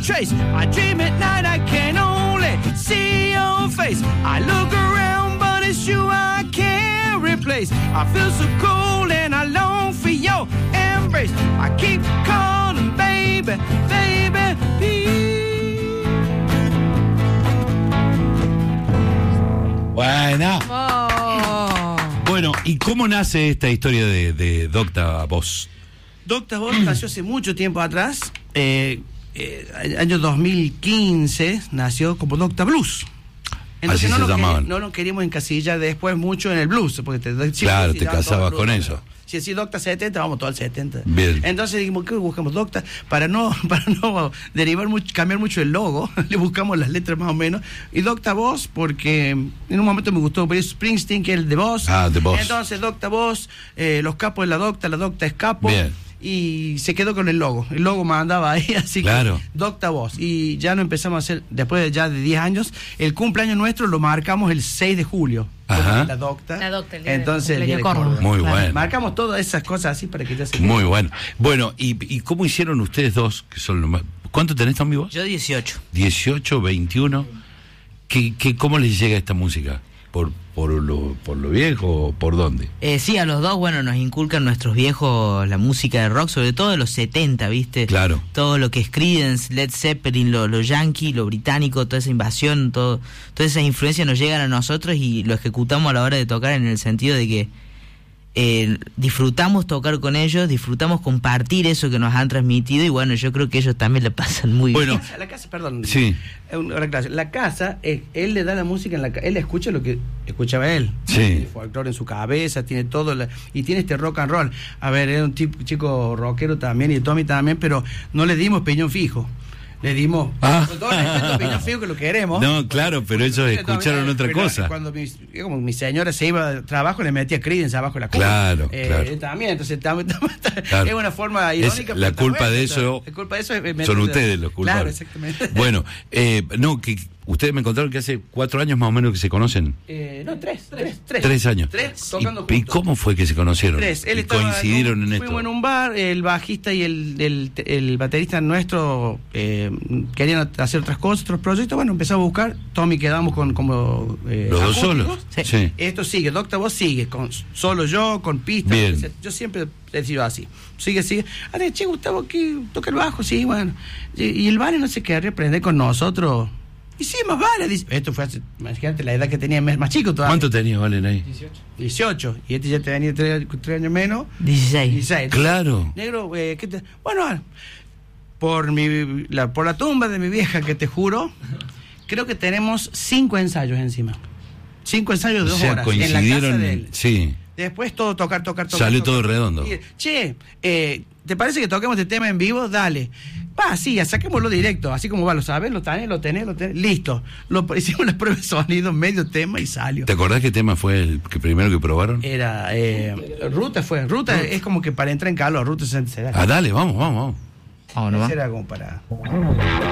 trace. I dream at night, I can only see your face. I look around, but it's you I can't replace. I feel so cold and I long for your embrace. I keep calling, baby, baby, please. Bueno. Bueno, ¿y cómo nace esta historia de Docta Voz? Docta Voz nació hace mucho tiempo atrás, año 2015, nació como Docta Blues. Entonces así se llamaban. No nos queríamos encasillar después mucho en el blues, porque claro, te casabas con eso. Si decís Docta 70, vamos todo al 70. Bien. Entonces dijimos, ¿qué buscamos? Docta, para no derivar mucho, cambiar mucho el logo, le buscamos las letras más o menos. Y Docta Voz, porque en un momento me gustó Bruce Springsteen, que es el de Voz. The Voz. Entonces, Docta Voz, los capos de la Docta es capo. Bien. Y se quedó con el logo mandaba ahí, así claro. Que Docta Voz. Y ya no empezamos a hacer, después de 10 años, el cumpleaños nuestro lo marcamos el 6 de julio. Ajá. La Docta. El entonces, el día de Córdoba. Muy bueno. Marcamos todas esas cosas así para que ya se muy bueno. Bueno, ¿y cómo hicieron ustedes dos, que son los más... ¿Cuánto tenés, Tommy, vos? Yo 18. 18, 21. ¿Cómo les llega esta música? ¿Por lo viejo o por dónde? Sí, a los dos, bueno, nos inculcan nuestros viejos la música de rock, sobre todo de los 70, ¿viste? Claro. Todo lo que es Creedence, Led Zeppelin, lo yankee, lo británico, toda esa invasión, todas esas influencias nos llegan a nosotros y lo ejecutamos a la hora de tocar, en el sentido de que disfrutamos tocar con ellos, disfrutamos compartir eso que nos han transmitido, y bueno, yo creo que ellos también le pasan muy bien. La casa, perdón. Sí. La casa, él le da la música él escucha lo que escuchaba él. Sí. Tiene folclore en su cabeza, tiene todo, y tiene este rock and roll. A ver, era un chico rockero también, y Tommy también, pero no le dimos piñón fijo. Le dimos con todo el respeto, piñón fijo, que lo queremos. No, claro, pero ellos escucharon otra cosa. Cuando como mi señora se iba de trabajo, le metía Creedence abajo de la culpa. Claro. También, entonces claro. es una forma irónica. La culpa de eso son ustedes los culpables. Claro, exactamente. Bueno, que ustedes me contaron que hace 4 años más o menos que se conocen. No, 3. 3 años. 3 tocando ¿Y juntos. cómo fue que se conocieron? 3. Y coincidieron en esto. Fuimos en un bar, el bajista y el baterista nuestro querían hacer otras cosas, otros proyectos. Bueno, empezamos a buscar. Tommy quedamos con como los dos solos. Sí. Esto sigue, Docta Voz sigue, con solo yo, con pistas. Bien. Yo siempre he sido así. Sigue. Che, Gustavo, ¿qué toca el bajo? Sí, bueno. Y el Vane no se quería aprender con nosotros. Y sí, más vale. Dice, esto fue hace, imagínate la edad que tenía, más chico todavía. ¿Cuánto tenía Valen ahí? 18. Y este ya tenía 3 años menos. 16. Claro. Negro, bueno, por la tumba de mi vieja, que te juro, creo que tenemos 5 ensayos encima. 5 ensayos de 2 horas. Coincidieron, en la casa de él. Sí. Después todo tocar. Salió todo redondo. Che, ¿te parece que toquemos este tema en vivo? Dale. Sí, saquémoslo directo, así como va, lo sabes, lo tenés, listo. Hicimos la prueba de sonido, medio tema y salió. ¿Te acordás qué tema fue el primero que probaron? Era Ruta es como que para entrar en calor, Ruta 60. Dale, vamos. Era como para...